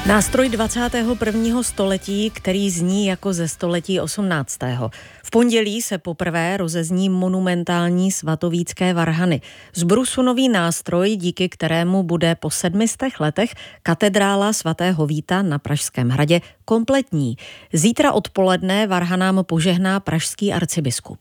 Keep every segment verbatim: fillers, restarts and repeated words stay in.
Nástroj dvacátého prvního století, který zní jako ze století osmnáctého. V pondělí se poprvé rozezní monumentální svatovícké varhany. Z brusu nový nástroj, díky kterému bude po sedmistech letech katedrála svatého Víta na Pražském hradě kompletní. Zítra odpoledne varhanám požehná pražský arcibiskup.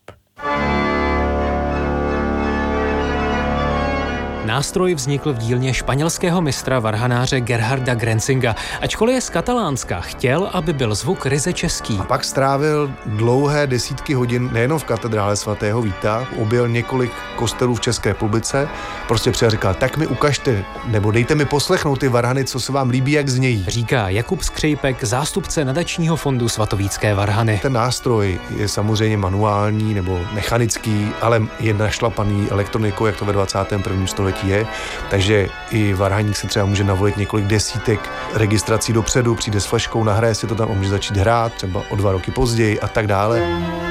Nástroj vznikl v dílně španělského mistra varhanáře Gerharda Grenzinga. Ačkoliv je z Katalánska, chtěl, aby byl zvuk ryze český. A pak strávil dlouhé desítky hodin nejenom v katedrále svatého Víta, objel několik kostelů v České republice, prostě přijel říkal, tak mi ukažte, nebo dejte mi poslechnout ty varhany, co se vám líbí, jak znějí. Říká Jakub Skřejpek, zástupce nadačního fondu Svatovícké varhany. Ten nástroj je samozřejmě manuální nebo mechanický, ale je našlapaný elektronikou, jak to ve dvacátém prvním století je, takže i varhaník se třeba může navolit několik desítek registrací dopředu, přijde s fleškou, nahraje si to tam a může začít hrát třeba o dva roky později a tak dále.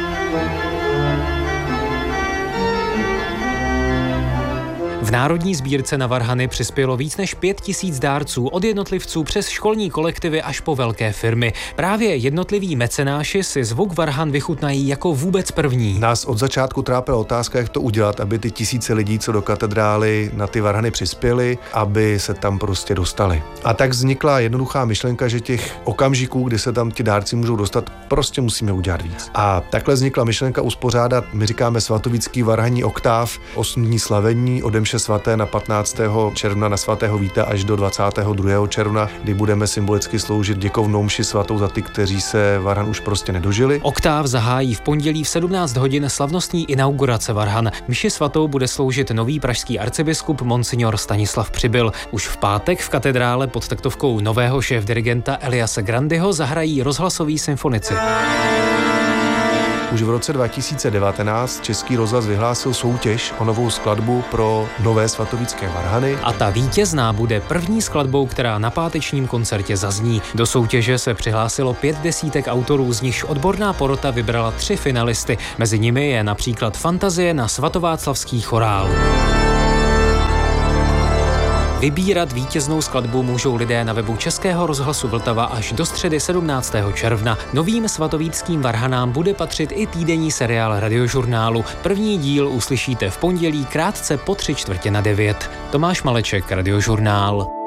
V Národní sbírce na varhany přispělo víc než pět tisíc dárců, od jednotlivců přes školní kolektivy až po velké firmy. Právě jednotliví mecenáši si zvuk varhan vychutnají jako vůbec první. Nás od začátku trápila otázka, jak to udělat, aby ty tisíce lidí, co do katedrály na ty varhany přispěli, aby se tam prostě dostali. A tak vznikla jednoduchá myšlenka, že těch okamžiků, kdy se tam ti dárci můžou dostat, prostě musíme udělat víc. A takhle vznikla myšlenka uspořádat, my říkáme svatovícký varhanní oktáv, osm dní slavení, ode mše svaté na patnáctého června na svatého Víta až do dvacátého druhého června, kdy budeme symbolicky sloužit děkovnou mši svatou za ty, kteří se varhan už prostě nedožili. Oktáv zahájí v pondělí v sedmnáct hodin slavnostní inaugurace varhan. Mši svatou bude sloužit nový pražský arcibiskup monsignor Stanislav Přibyl. Už v pátek v katedrále pod taktovkou nového šéfdirigenta Eliase Grandyho zahrají rozhlasoví symfonici. Už v roce dva tisíce devatenáct Český rozhlas vyhlásil soutěž o novou skladbu pro nové svatovícké varhany. A ta vítězná bude první skladbou, která na pátečním koncertě zazní. Do soutěže se přihlásilo pět desítek autorů, z nichž odborná porota vybrala tři finalisty. Mezi nimi je například Fantazie na svatováclavský chorál. Vybírat vítěznou skladbu můžou lidé na webu Českého rozhlasu Vltava až do středy sedmnáctého června. Novým svatovíckým varhanám bude patřit i týdenní seriál Radiožurnálu. První díl uslyšíte v pondělí krátce po tři čtvrtě na devět. Tomáš Maleček, Radiožurnál.